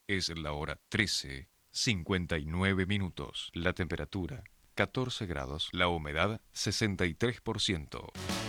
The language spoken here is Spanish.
Es la hora 13:59 minutos. La temperatura 14 grados. La humedad 63%.